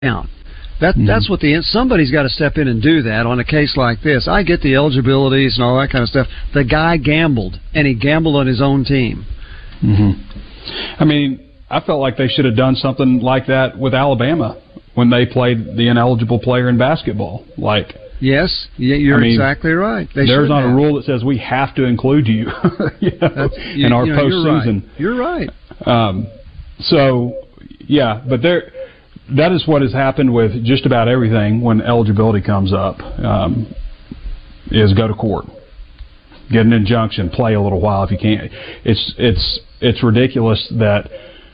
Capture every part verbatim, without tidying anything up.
out. That, mm-hmm. That's what the somebody's got to step in and do that on a case like this. I get the eligibilities and all that kind of stuff. The guy gambled, and he gambled on his own team. Mm-hmm. I mean, I felt like they should have done something like that with Alabama when they played the ineligible player in basketball. Like, yes, you're I mean, exactly right. They there's not have. a rule that says we have to include you, you know, you, in our you know, postseason. You're right. You're right. Um, so, yeah, but there. That is what has happened with just about everything when eligibility comes up, um, is go to court, get an injunction, play a little while if you can't. It's it's it's ridiculous that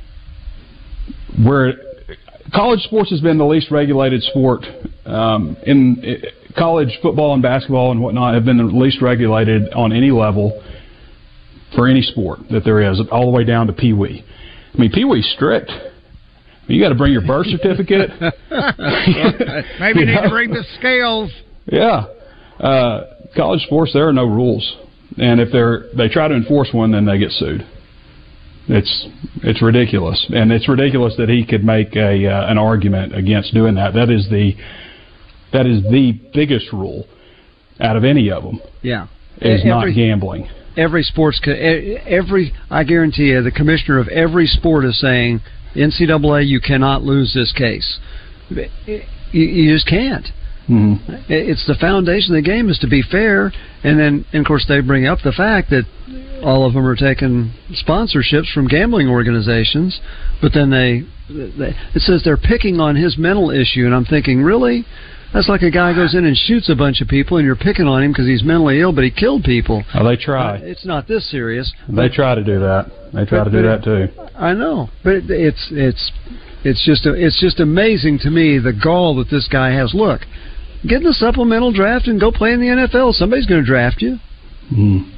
we're college sports has been the least regulated sport. Um, in it, college football and basketball and whatnot have been the least regulated on any level for any sport that there is, all the way down to Pee Wee. I mean, Pee Wee's strict. You got to bring your birth certificate. Maybe you need know? to bring the scales. Yeah, uh, college sports, there are no rules, and if they're they try to enforce one, then they get sued. It's it's ridiculous, and it's ridiculous that he could make a uh, an argument against doing that. That is the that is the biggest rule out of any of them. Yeah, is every, not gambling. Every sports, every I guarantee you, the commissioner of every sport is saying, N C double A, you cannot lose this case. You, you just can't. Mm-hmm. It's the foundation of the game is to be fair, and then, and of course, they bring up the fact that all of them are taking sponsorships from gambling organizations, but then they, they it says they're picking on his mental issue, and I'm thinking, really? That's like a guy goes in and shoots a bunch of people, and you're picking on him because he's mentally ill, but he killed people. Oh, they try. Uh, it's not this serious. They try to do that. They try but, to do that too. I know, but it's it's it's just it's just amazing to me the gall that this guy has. Look, get in the supplemental draft and go play in the N F L. Somebody's going to draft you. Mm.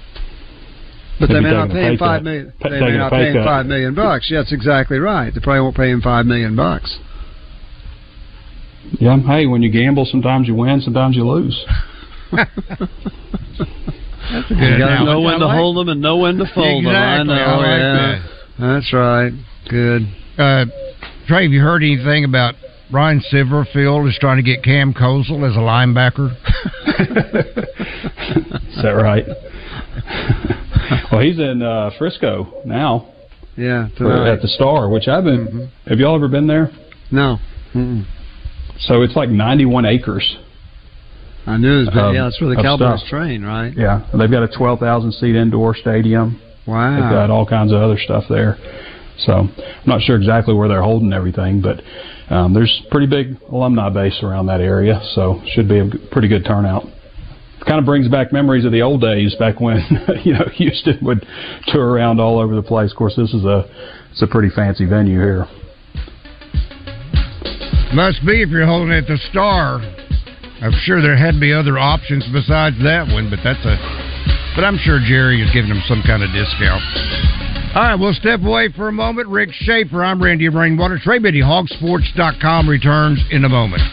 But they may not pay him five million. They may not pay him five million bucks. Yeah, that's exactly right. They probably won't pay him five million bucks. Yeah, hey, when you gamble, sometimes you win, sometimes you lose. That's a good you got to know when to like, hold them and know when to fold exactly, them. I know. I like yeah. that. That's right. Good. Uh, Trey, have you heard anything about Ryan Silverfield is trying to get Cam Kozel as a linebacker? Is that right? Well, he's in uh, Frisco now. Yeah, at the Star, which I've been. Mm-hmm. Have y'all ever been there? No. Mm-mm. So it's like ninety-one acres. I knew, but um, yeah, that's where the Cowboys stuff. train, right? Yeah, they've got a twelve thousand seat indoor stadium. Wow. They've got all kinds of other stuff there. So I'm not sure exactly where they're holding everything, but um, there's a pretty big alumni base around that area, so should be a pretty good turnout. Kind of brings back memories of the old days, back when you know Houston would tour around all over the place. Of course, this is a it's a pretty fancy venue here. Must be if you're holding it at the Star. I'm sure there had to be other options besides that one, but that's a. But I'm sure Jerry is giving them some kind of discount. All right, we'll step away for a moment. Rick Schaefer, I'm Randy Rainwater. Trey Biddy, hog sports dot com returns in a moment.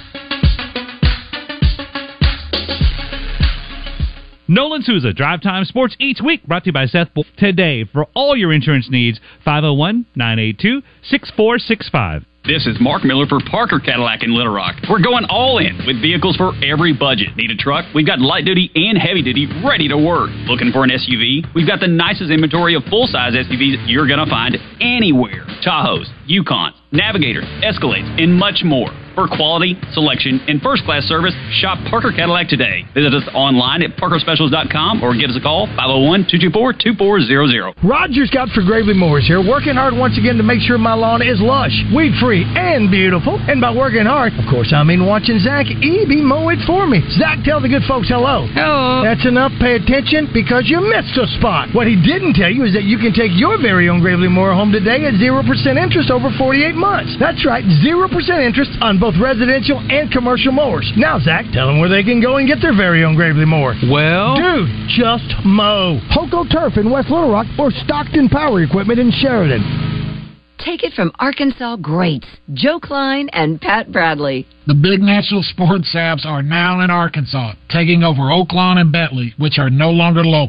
Nolan Souza, Drive Time Sports each week, brought to you by Seth Bull. Today, for all your insurance needs, five oh one, nine eight two, six four six five. This is Mark Miller for Parker Cadillac in Little Rock. We're going all in with vehicles for every budget. Need a truck? We've got light duty and heavy duty ready to work. Looking for an S U V? We've got the nicest inventory of full-size S U Vs you're going to find anywhere. Tahoes, Yukons, Navigators, Escalades, and much more. For quality, selection, and first-class service, shop Parker Cadillac today. Visit us online at parker specials dot com or give us a call, five oh one, two two four, two four zero zero. Roger Scott for Gravely Mowers here, working hard once again to make sure my lawn is lush, weed-free, and beautiful. And by working hard, of course, I mean watching Zach Eby mow it for me. Zach, tell the good folks hello. Hello. That's enough. Pay attention because you missed a spot. What he didn't tell you is that you can take your very own Gravely Mower home today at zero percent interest over forty-eight months. That's right, zero percent interest on both residential and commercial mowers. Now, Zach, tell them where they can go and get their very own Gravely Mower. Well, dude, just mow. Hoco Turf in West Little Rock or Stockton Power Equipment in Sheridan. Take it from Arkansas greats, Joe Klein and Pat Bradley. The big Natural Sports Abs are now in Arkansas, taking over Oaklawn and Bentley, which are no longer local.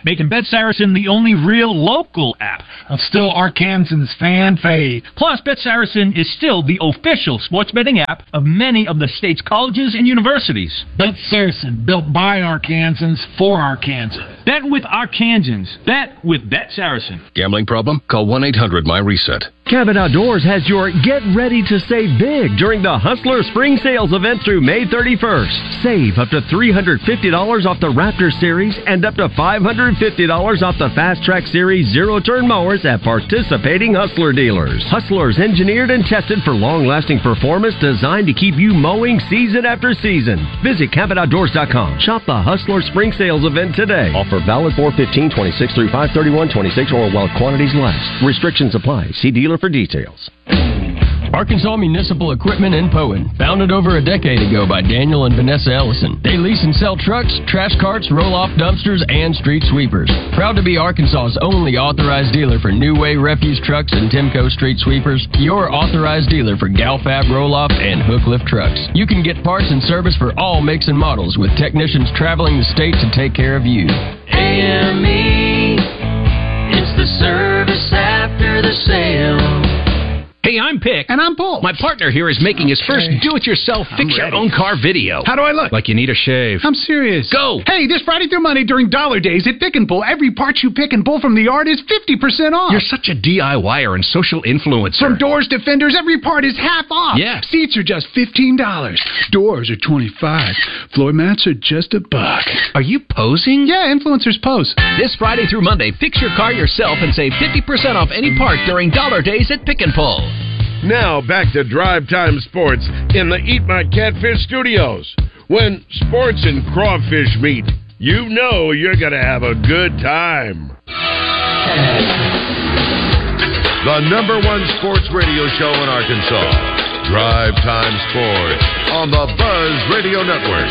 making Bet Saracen the only real local app. I'm still Arkansas's fan fave. Plus, Bet Saracen is still the official sports betting app of many of the state's colleges and universities. Bet Saracen, built by Arkansans for Arkansas. Bet with Arkansans. Bet with Bet Saracen. Gambling problem? Call one eight hundred my reset. Cabot Outdoors has your Get Ready to Save Big during the Hustler Spring Sales event through May thirty-first. Save up to three hundred fifty dollars off the Raptor Series and up to five hundred fifty dollars off the Fast Track Series zero-turn mowers at participating Hustler dealers. Hustlers engineered and tested for long-lasting performance designed to keep you mowing season after season. Visit Cabot Outdoors dot com. Shop the Hustler Spring Sales event today. Offer valid four fifteen twenty-six through five thirty-one twenty-six or while quantities last. Restrictions apply. See dealer for details. Arkansas Municipal Equipment in Poen, founded over a decade ago by Daniel and Vanessa Ellison. They lease and sell trucks, trash carts, roll-off dumpsters, and street sweepers. Proud to be Arkansas's only authorized dealer for New Way refuse trucks and Timco street sweepers. Your authorized dealer for Galfab roll-off and hook lift trucks. You can get parts and service for all makes and models with technicians traveling the state to take care of you. A M E, it's the service after the sale. Hey, I'm Pick. And I'm Paul. My partner here is making his first Okay. do-it-yourself fix-your-own-car video. How do I look? Like you need a shave. I'm serious. Go! Hey, this Friday through Monday during Dollar Days at Pick and Pull, every part you pick and pull from the yard is fifty percent off. You're such a DIYer and social influencer. From doors to fenders, every part is half off. Yeah. Seats are just fifteen dollars. Doors are twenty-five dollars. Floor mats are just a buck. Are you posing? Yeah, influencers pose. This Friday through Monday, fix your car yourself and save fifty percent off any part during Dollar Days at Pick and Pull. Now back to Drive Time Sports in the Eat My Catfish studios. When sports and crawfish meet, you know you're going to have a good time. The number one sports radio show in Arkansas, Drive Time Sports on the Buzz Radio Network.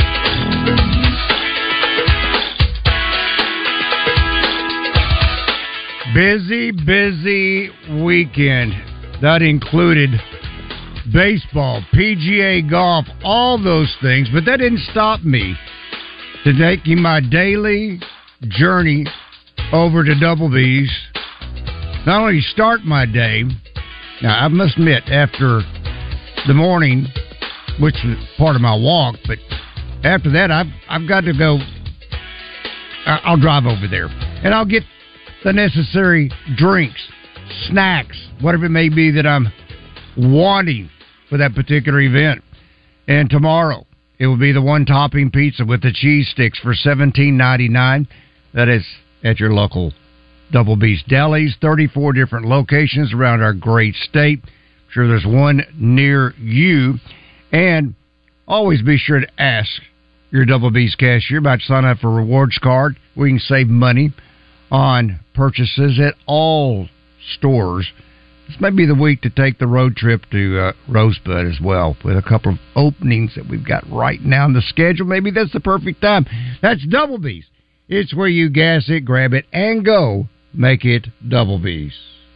Busy, busy weekend. That included baseball, P G A golf, all those things. But that didn't stop me to taking my daily journey over to Double B's. Not only start my day, now I must admit, after the morning, which was part of my walk, but after that, I've, I've got to go. I'll drive over there, and I'll get the necessary drinks, snacks, whatever it may be that I'm wanting for that particular event. And tomorrow, it will be the one-topping pizza with the cheese sticks for seventeen ninety-nine. That is at your local Double B's Delis, thirty-four different locations around our great state. I'm sure there's one near you. And always be sure to ask your Double B's cashier about to sign up for a rewards card. We can save money on purchases at all stores. This may be the week to take the road trip to uh, Rosebud as well, with a couple of openings that we've got right now in the schedule. Maybe that's the perfect time. That's Double B's. It's where you gas it, grab it, and go. Make it Double B's.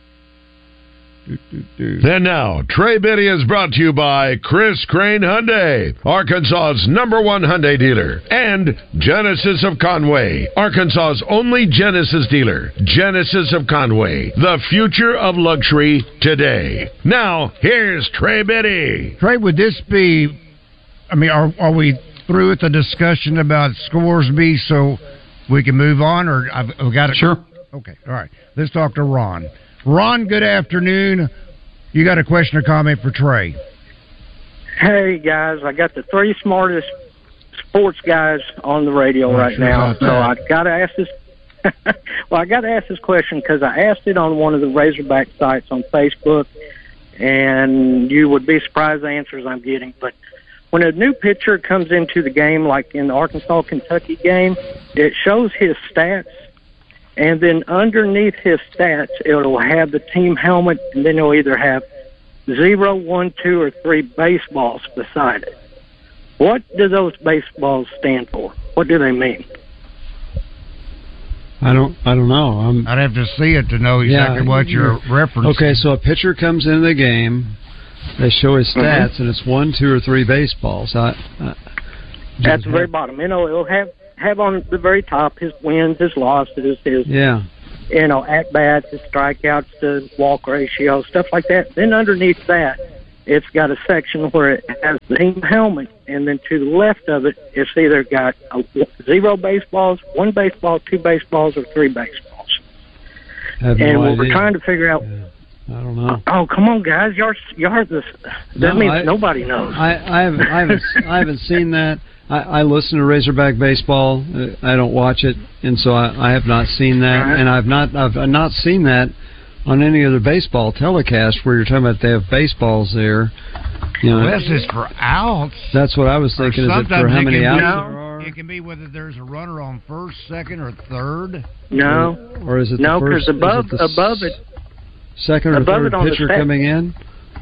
And now, Trey Biddy is brought to you by Chris Crane Hyundai, Arkansas's number one Hyundai dealer, and Genesis of Conway, Arkansas's only Genesis dealer. Genesis of Conway, the future of luxury today. Now, here's Trey Biddy. Trey, would this be, I mean, are, are we through with the discussion about Scoresby so we can move on, or I've, I've got it? Sure. Okay, all right. Let's talk to Ron. Ron, good afternoon. You got a question or comment for Trey? Hey, guys. I got the three smartest sports guys on the radio Oh, right sure now. about So that. I got to ask this. well, I got to ask this question because I asked it on one of the Razorback sites on Facebook, and you would be surprised the answers I'm getting. But when a new pitcher comes into the game, like in the Arkansas-Kentucky game, it shows his stats. And then underneath his stats, it'll have the team helmet, and then it'll either have zero, one, two, or three baseballs beside it. What do those baseballs stand for? What do they mean? I don't. I don't know. I'm, I'd have to see it to know exactly yeah, what you're referencing. Okay, so a pitcher comes into the game. They show his stats, Mm-hmm. and it's one, two, or three baseballs. I, I, At the very bottom, you know, it'll have have on the very top his wins, his losses, his Yeah. you know at bats, his strikeouts to walk ratio, stuff like that. Then underneath that, it's got a section where it has the team helmet, and then to the left of it, it's either got a zero baseballs, one baseball, two baseballs, or three baseballs. I have And no what idea. we're trying to figure out. I don't know. Oh, come on, guys! You're you're this. That No, means I- nobody knows. I, I haven't, I haven't, I haven't seen that. I, I listen to Razorback baseball. Uh, I don't watch it, and so I, I have not seen that. Right. And I've not, I've not seen that on any other baseball telecast where you're talking about they have baseballs there. You know, Well, this is for outs. that's what I was thinking. Is it for Sometimes how it many can outs be- there are? It can be whether there's a runner on first, second, or third. No, Or is it no, the first? because above is it the s- above it, second or above third it on the pitcher stat- coming in?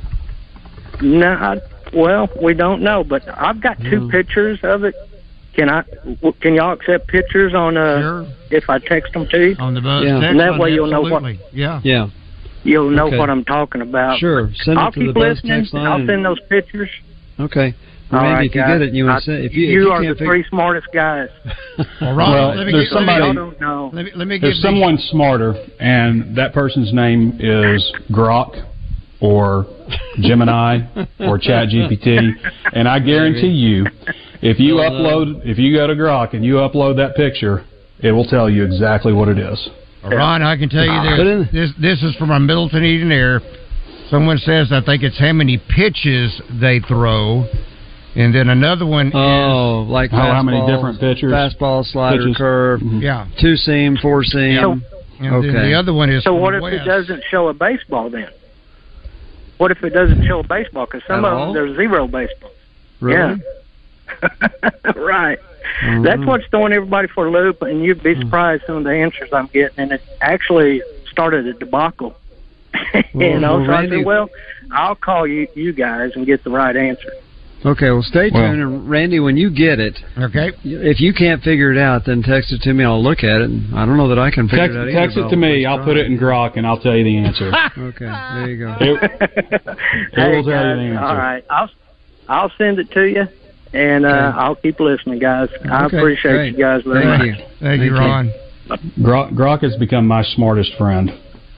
no. I, well, we don't know, but I've got two Hmm. pictures of it. Can I? w- Can y'all accept pictures on uh Sure. if I text them to you? On the buzz Yeah. text And that line, way you'll know what- absolutely. Yeah. Yeah. You'll know Okay. what I'm talking about. Sure. Send it I'll to the keep Buzz listening. text line I'll and- send those pictures. Okay. All Randy, right, if you guys. get it, you want I- to say if you, if you you are can't the figure three smartest guys. Well, Ron, Well, let me there's get, let me- somebody- Y'all don't know. Let me, let me There's give someone smarter, and that person's name is Grok or Gemini or ChatGPT, and I guarantee you, if you upload, if you go to Grok and you upload that picture, it will tell you exactly what it is. Ron, I can tell you this. This, this is from our Middleton Eden Air. Someone says, I think it's how many pitches they throw. And then another one Oh, is... like Oh, how many fastballs, different pitchers? Fastball, slider, Pitches. curve, Yeah. two seam, four seam. Yeah. And Okay. then the other one is So from what if West. it doesn't show a baseball then? What if it doesn't show a baseball? Because some At of all? them there's zero baseballs. Really? Yeah. Right. Mhm. That's what's throwing everybody for a loop, and you'd be surprised some of the answers I'm getting. And it actually started a debacle. you Well, know, well, so I Randy- said, well, I'll call you you guys and get the right answer. Okay, well, stay tuned. Well- and Randy, when you get it, Okay. if you can't figure it out, then text it to me. I'll look at it. And I don't know that I can figure Text, it out text either, it to but me. I'll I'll put it in Grok, and I'll tell you the answer. Okay, there you go. It, it Hey, will tell you guys, the answer. all right, I'll I'll send it to you, and uh, Okay. I'll keep listening, guys. I Okay, appreciate great. you guys very Thank much. you. Thank, Thank you, you. Ron. Grok, Grok has become my smartest friend.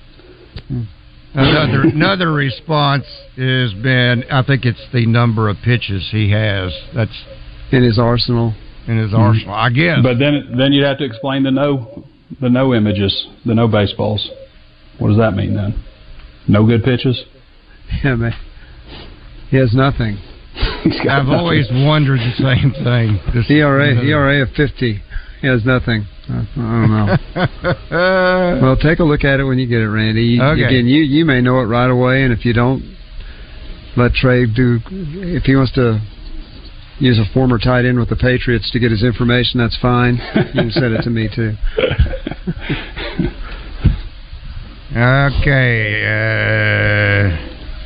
Another another response has been, I think it's the number of pitches he has. That's In his arsenal. in his arsenal, I guess. But then then you'd have to explain the no the no images, the no baseballs. What does that mean then? No good pitches? Yeah, man. He has nothing. He's got I've nothing. always wondered the same thing. This- E R A, E R A of fifty. He has nothing. I I don't know. Well, take a look at it when you get it, Randy. You, Okay. Again, you you may know it right away, and if you don't, let Trey do. If he wants to use a former tight end with the Patriots to get his information, that's fine. You can send it to me too. Okay. Uh,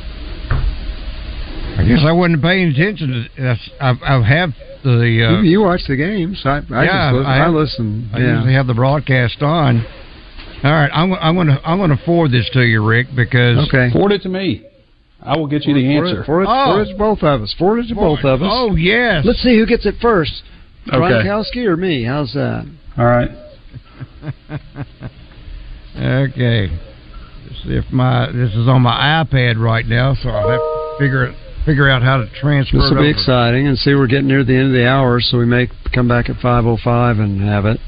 I guess I wasn't paying attention to this. I've, I have the. Uh, you, you watch the games. I, I yeah, just listen. I, I, have- listen. I yeah. usually have the broadcast on. All right, I'm, I'm going to I'm going to forward this to you, Rick, because Okay. Forward it to me. I will get you the Forward answer. it, forward, Oh. forward it to both of us. Forward it to both of us. Oh yes. Let's see who gets it first. Okay. Gronkowski or me? How's that? All right. Okay. Let's see if my this is on my iPad right now, so I'll have to figure it figure out how to transfer This it will be over. exciting, and see we're getting near the end of the hour, so we may come back at five oh five and have it.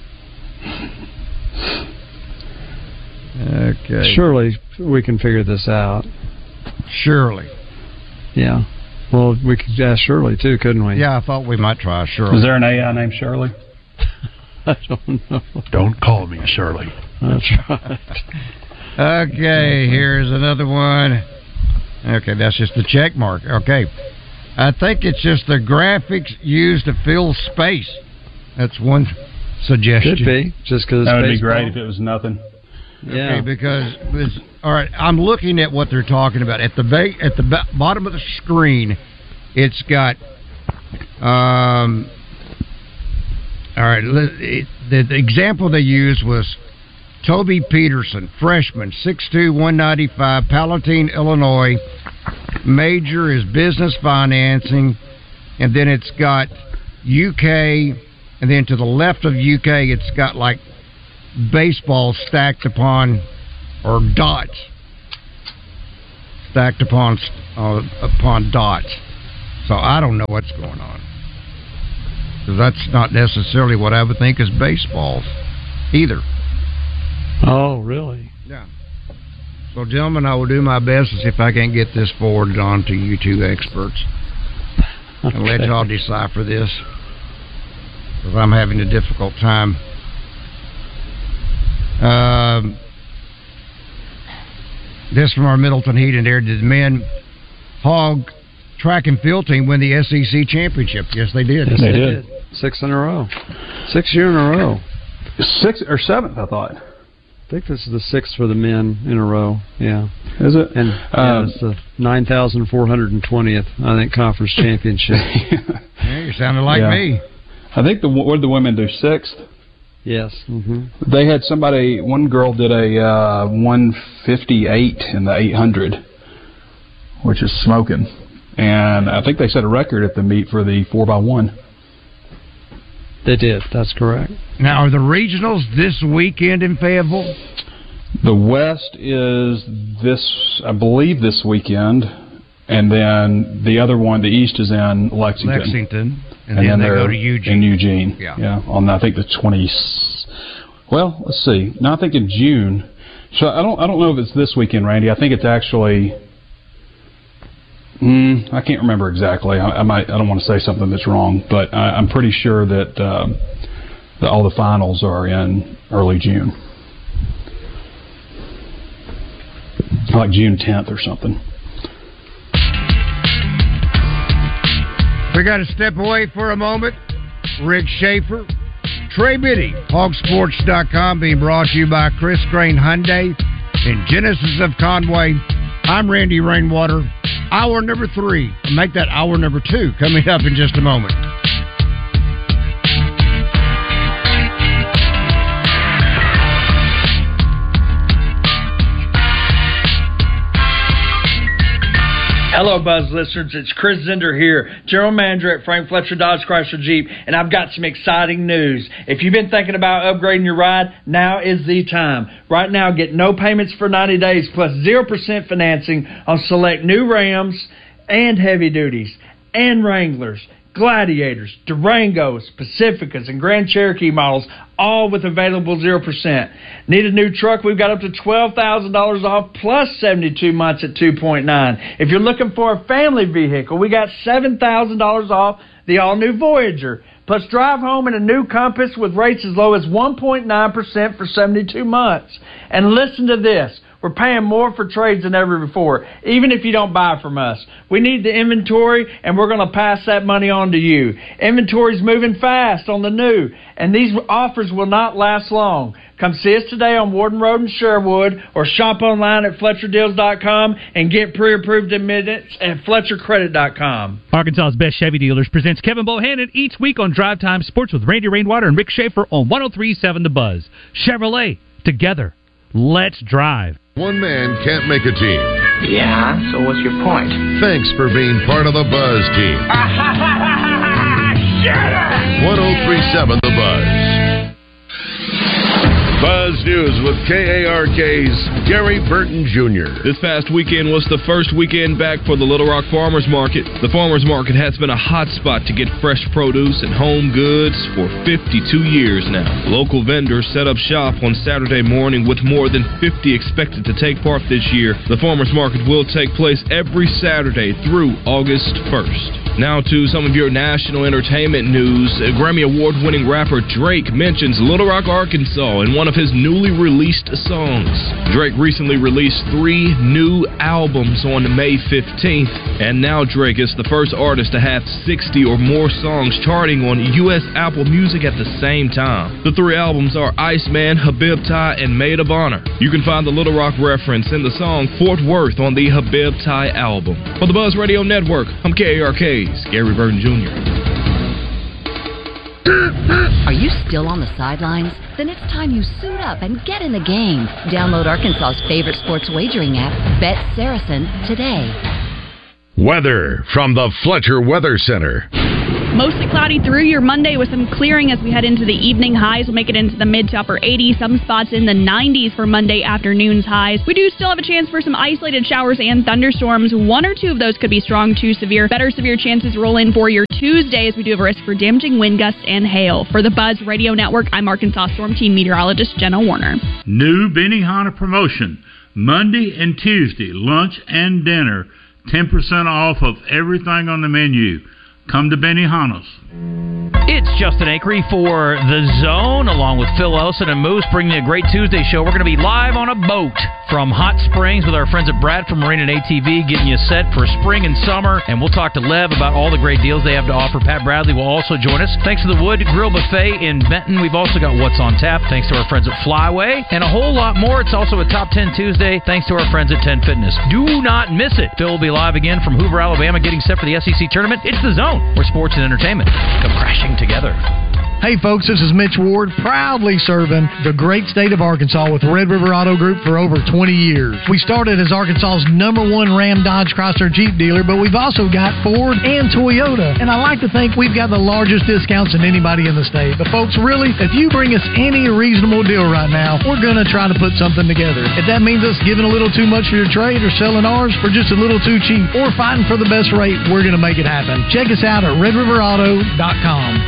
Okay. Surely we can figure this out. Surely. Yeah. Well, we could ask Shirley too, couldn't we? Yeah, I thought we might try Shirley. Is there an A I named Shirley? I don't know. Don't call me Shirley. That's right. Okay, here's another one. Okay, that's just the check mark. Okay. I think it's just the graphics used to fill space. That's one suggestion. Could be, just because That would be great if it was nothing. Yeah. Okay, because this, all right, I'm looking at what they're talking about at the ba- at the ba- bottom of the screen. It's got, um, all right. It, the, the example they used was Toby Peterson, freshman, six two, one ninety-five, Palatine, Illinois. Major is business financing, and then it's got U K and then to the left of U K, it's got like baseballs stacked upon, or dots stacked upon uh, upon dots. So I don't know what's going on, because that's not necessarily what I would think is baseballs either. Oh, really? Yeah. So, gentlemen, I will do my best to see if I can get this forwarded on to you two experts. Okay. And let y'all decipher this, because I'm having a difficult time. Um, this from our Middleton Heat and Air. Did the men hog track and field team win the S E C championship? Yes, they did. Yes, they, they did. did. Six in a row. Six year in a row. Six or seventh, I thought. I think this is the sixth for the men in a row. Yeah. Is it? And uh, yeah, it's the nine thousand four hundred twentieth, I think, conference championship. Yeah, you sounded like yeah. me. I think the what did the women do? Sixth? Yes. Mm-hmm. They had somebody, one girl did a uh, one fifty-eight in the eight hundred, which is smoking. And I think they set a record at the meet for the four by one. They did. That's correct. Now, are the regionals this weekend in Fayetteville? The West is this, I believe, this weekend, and then the other one, the East, is in Lexington. Lexington, and, and then, then they go to Eugene. In Eugene, yeah. yeah. On I think the twentieth. Well, let's see. No, I think in June. So I don't, I don't know if it's this weekend, Randy. I think it's actually. Mm, I can't remember exactly. I, I might. I don't want to say something that's wrong, but I, I'm pretty sure that, um, that all the finals are in early June, like June tenth or something. We got to step away for a moment. Rick Schaefer, Trey Biddy, hog sports dot com, being brought to you by Chris Crane Hyundai and Genesis of Conway. I'm Randy Rainwater. Hour number three. I'll make that hour number two coming up in just a moment. Hello, Buzz listeners. It's Chris Zender here, General Manager at Frank Fletcher Dodge Chrysler Jeep, and I've got some exciting news. If you've been thinking about upgrading your ride, now is the time. Right now, get no payments for ninety days plus zero percent financing on select new Rams and heavy duties and Wranglers, Gladiators, Durangos, Pacificas, and Grand Cherokee models, all with available zero percent. Need a new truck? We've got up to twelve thousand dollars off plus seventy-two months at two point nine. If you're looking for a family vehicle, we got seven thousand dollars off the all-new Voyager. Plus drive home in a new Compass with rates as low as one point nine percent for seventy-two months. And listen to this. We're paying more for trades than ever before, even if you don't buy from us. We need the inventory, and we're going to pass that money on to you. Inventory's moving fast on the new, and these offers will not last long. Come see us today on Warden Road in Sherwood, or shop online at Fletcher Deals dot com and get pre-approved in minutes at Fletcher Credit dot com. Arkansas's Best Chevy Dealers presents Kevin Bohannon each week on Drive Time Sports with Randy Rainwater and Rick Schaefer on one oh three point seven The Buzz. Chevrolet, together. Let's drive. One man can't make a team. Yeah, so what's your point? Thanks for being part of the Buzz team. one oh three point seven The Buzz. Buzz News with K A R K's Gary Burton Junior This past weekend was the first weekend back for the Little Rock Farmers Market. The Farmers Market has been a hot spot to get fresh produce and home goods for fifty-two years now. Local vendors set up shop on Saturday morning with more than fifty expected to take part this year. The Farmers Market will take place every Saturday through August first. Now to some of your national entertainment news. Grammy Award-winning rapper Drake mentions Little Rock, Arkansas in one of his newly released songs. Drake recently released three new albums on May fifteenth, and now Drake is the first artist to have sixty or more songs charting on U S Apple Music at the same time. The three albums are Iceman, Habibti, and Maid of Honor. You can find the Little Rock reference in the song Fort Worth on the Habibti album. For the Buzz Radio Network, I'm K A R K's Gary Burton Junior Are you still on the sidelines? Then it's time you suit up and get in the game. Download Arkansas's favorite sports wagering app, Bet Saracen, today. Weather from the Fletcher Weather Center. Mostly cloudy through your Monday with some clearing as we head into the evening. Highs will make it into the mid to upper eighties. Some spots in the nineties for Monday afternoon's highs. We do still have a chance for some isolated showers and thunderstorms. One or two of those could be strong to severe. Better severe chances roll in for your Tuesday as we do have a risk for damaging wind gusts and hail. For the Buzz Radio Network, I'm Arkansas Storm Team meteorologist Jenna Warner. New Benihana promotion. Monday and Tuesday, lunch and dinner. ten percent off of everything on the menu. Come to Benihana's. It's Justin Acree for The Zone, along with Phil Ellison and Moose, bringing you a great Tuesday show. We're going to be live on a boat from Hot Springs with our friends at Brad from Marine and A T V, getting you set for spring and summer. And we'll talk to Lev about all the great deals they have to offer. Pat Bradley will also join us. Thanks to the Wood Grill Buffet in Benton, we've also got What's on Tap, thanks to our friends at Flyway, and a whole lot more. It's also a Top ten Tuesday, thanks to our friends at ten Fitness. Do not miss it. Phil will be live again from Hoover, Alabama, getting set for the S E C tournament. It's The Zone, where sports and entertainment come crashing together. Hey folks, this is Mitch Ward, proudly serving the great state of Arkansas with Red River Auto Group for over twenty years. We started as Arkansas's number one Ram Dodge Chrysler Jeep dealer, but we've also got Ford and Toyota. And I like to think we've got the largest discounts than anybody in the state. But folks, really, if you bring us any reasonable deal right now, we're going to try to put something together. If that means us giving a little too much for your trade or selling ours for just a little too cheap or fighting for the best rate, we're going to make it happen. Check us out at red river auto dot com.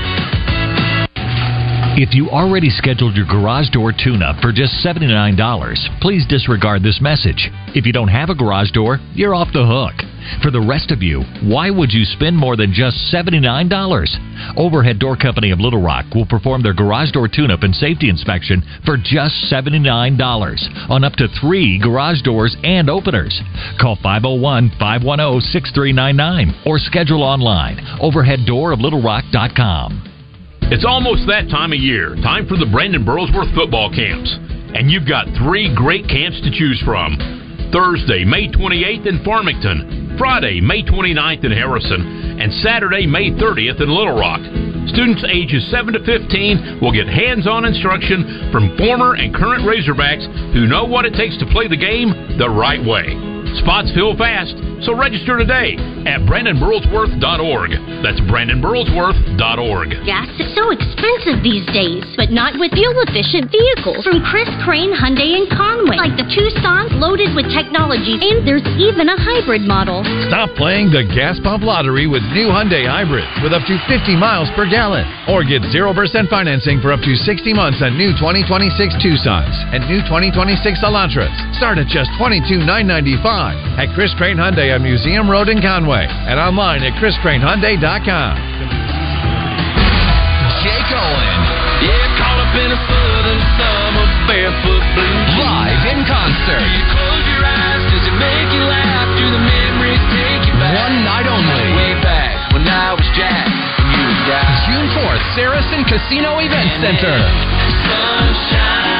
If you already scheduled your garage door tune-up for just seventy-nine dollars, please disregard this message. If you don't have a garage door, you're off the hook. For the rest of you, why would you spend more than just seventy-nine dollars? Overhead Door Company of Little Rock will perform their garage door tune-up and safety inspection for just seventy-nine dollars on up to three garage doors and openers. Call five oh one, five one oh, six three nine nine or schedule online, overhead door of little rock dot com. It's almost that time of year. Time for the Brandon Burlsworth football camps. And you've got three great camps to choose from. Thursday, May twenty-eighth in Farmington. Friday, May twenty-ninth in Harrison. And Saturday, May thirtieth in Little Rock. Students ages seven to fifteen will get hands-on instruction from former and current Razorbacks who know what it takes to play the game the right way. Spots fill fast, so register today at brandon burlsworth dot org. That's brandon burlsworth dot org. Gas is so expensive these days, but not with fuel-efficient vehicles from Chris Crane Hyundai in Conway, like the Tucson loaded with technology, and there's even a hybrid model. Stop playing the gas pump lottery with new Hyundai hybrids with up to fifty miles per gallon, or get zero percent financing for up to sixty months on new twenty twenty-six Tucsons and new twenty twenty-six Elantras. Start at just twenty-two thousand nine hundred ninety-five dollars at Chris Crane Hyundai on Museum Road in Conway and online at chris crane hyundai dot com. Jake Owen. Yeah, caught up in a southern summer, barefoot blue. Live in concert. Do you close your eyes? Does it make you laugh? Do the memories take you back? One night only. Way back when I was Jack and you were Jack. June fourth, Saracen Casino Event Center. Sunshine.